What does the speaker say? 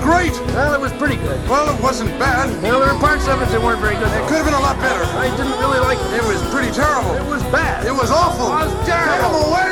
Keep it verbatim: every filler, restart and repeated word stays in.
great. Well, it was pretty good. Well, it wasn't bad. Well, there were parts of it that weren't very good. It could have been a lot better. I didn't really like it. It was pretty terrible. It was bad. It was awful. It was terrible. Take 'em away.